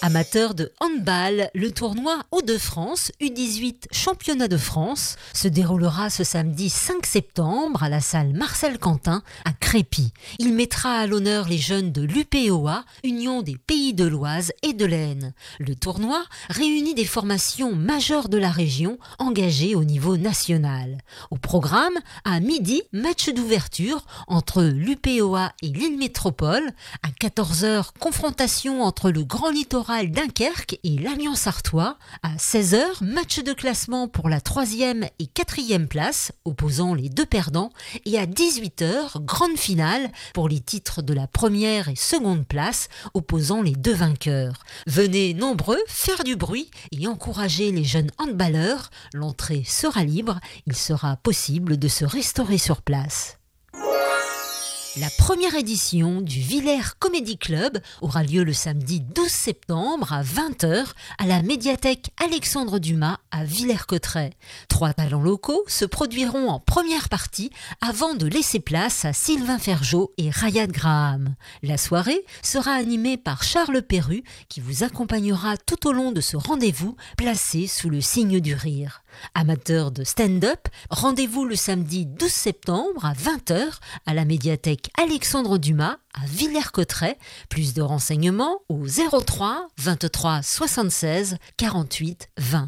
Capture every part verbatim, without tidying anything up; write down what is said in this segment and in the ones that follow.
Amateurs de handball, le tournoi Hauts-de-France U dix-huit Championnat de France se déroulera ce samedi cinq septembre à la salle Marcel Quentin à Crépy. Il mettra à l'honneur les jeunes de l'U P O A, Union des Pays de l'Oise et de l'Aisne. Le tournoi réunit des formations majeures de la région engagées au niveau national. Au programme, à midi, match d'ouverture entre l'U P O A et l'Île Métropole. À quatorze heures, confrontation entre le Grand Littoral Dunkerque et l'Alliance Artois. À seize heures, match de classement pour la troisième et quatrième place, opposant les deux perdants. Et à dix-huit heures, grande finale pour les titres de la première et seconde place, opposant les deux vainqueurs. Venez nombreux faire du bruit et encourager les jeunes handballeurs. L'entrée sera libre, il sera possible de se restaurer sur place. La première édition du Villers Comedy Club aura lieu le samedi douze septembre à vingt heures à la médiathèque Alexandre Dumas à Villers-Cotterêts. Trois talents locaux se produiront en première partie avant de laisser place à Sylvain Ferjot et Rayad Graham. La soirée sera animée par Charles Perru qui vous accompagnera tout au long de ce rendez-vous placé sous le signe du rire. Amateurs de stand-up, rendez-vous le samedi douze septembre à vingt heures à la médiathèque Alexandre Dumas à Villers-Cotterêts. Plus de renseignements au zéro trois vingt-trois soixante-seize quarante-huit vingt.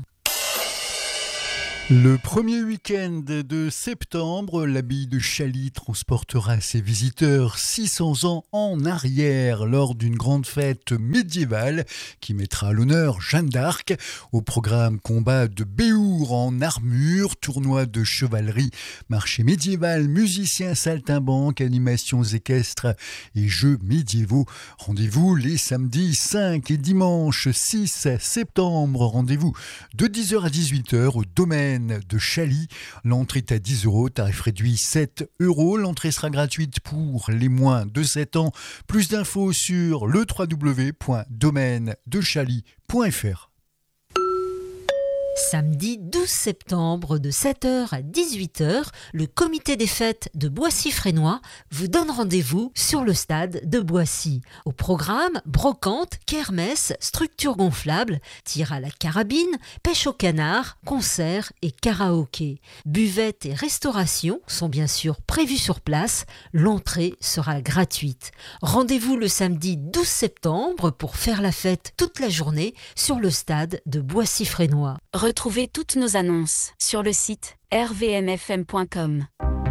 Le premier week-end de septembre, l'abbaye de Chaly transportera ses visiteurs six cents ans en arrière lors d'une grande fête médiévale qui mettra à l'honneur Jeanne d'Arc. Au programme, combat de béour en armure, tournoi de chevalerie, marché médiéval, musiciens saltimbanques, animations équestres et jeux médiévaux. Rendez-vous les samedis cinq et dimanche six septembre. Rendez-vous de dix heures à dix-huit heures au domaine de Chaly. L'entrée est à dix euros, tarif réduit sept euros. L'entrée sera gratuite pour les moins de sept ans. Plus d'infos sur le w w w point domaine de chaly point f r. Samedi douze septembre de sept heures à dix-huit heures, le comité des fêtes de Boissy-Frénois vous donne rendez-vous sur le stade de Boissy. Au programme, brocante, kermesse, structure gonflable, tir à la carabine, pêche au canard, concerts et karaoké. Buvette et restauration sont bien sûr prévus sur place. L'entrée sera gratuite. Rendez-vous le samedi douze septembre pour faire la fête toute la journée sur le stade de Boissy-Frénois. Retrouvez toutes nos annonces sur le site r v m f m point com.